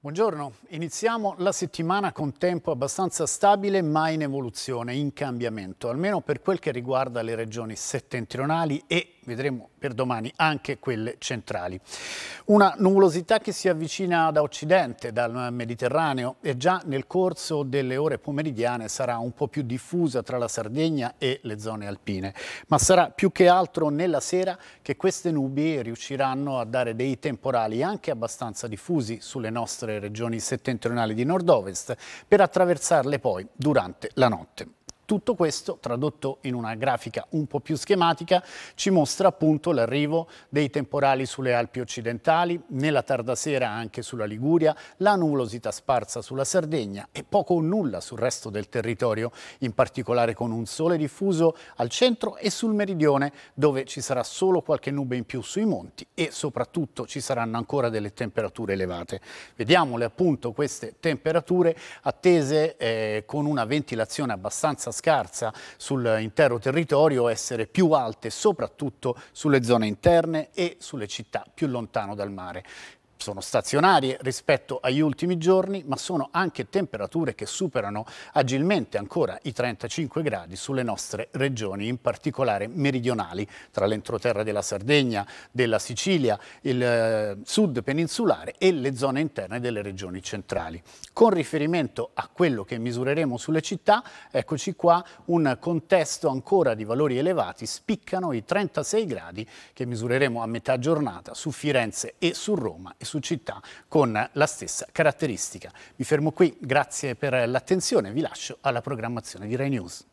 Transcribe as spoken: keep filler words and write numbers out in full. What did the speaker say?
Buongiorno, iniziamo la settimana con tempo abbastanza stabile ma in evoluzione, in cambiamento, almeno per quel che riguarda le regioni settentrionali e, vedremo per domani, anche quelle centrali. Una nuvolosità che si avvicina da occidente, dal Mediterraneo, e già nel corso delle ore pomeridiane sarà un po' più diffusa tra la Sardegna e le zone alpine, ma sarà più che altro nella sera che queste nubi riusciranno a dare dei temporali anche abbastanza diffusi sulle nostre regioni settentrionali di nord-ovest per attraversarle poi durante la notte. Tutto questo, tradotto in una grafica un po' più schematica, ci mostra appunto l'arrivo dei temporali sulle Alpi occidentali, nella tarda sera anche sulla Liguria, la nuvolosità sparsa sulla Sardegna e poco o nulla sul resto del territorio, in particolare con un sole diffuso al centro e sul meridione, dove ci sarà solo qualche nube in più sui monti e soprattutto ci saranno ancora delle temperature elevate. Vediamole appunto queste temperature attese eh, con una ventilazione abbastanza scarsa sull'intero territorio, essere più alte soprattutto sulle zone interne e sulle città più lontano dal mare. Sono stazionarie rispetto agli ultimi giorni, ma sono anche temperature che superano agilmente ancora i trentacinque gradi sulle nostre regioni, in particolare meridionali, tra l'entroterra della Sardegna, della Sicilia, il eh, sud peninsulare e le zone interne delle regioni centrali. Con riferimento a quello che misureremo sulle città, eccoci qua un contesto ancora di valori elevati, spiccano i trentasei gradi che misureremo a metà giornata su Firenze e su Roma e su città con la stessa caratteristica. Mi fermo qui, grazie per l'attenzione, vi lascio alla programmazione di Rai News.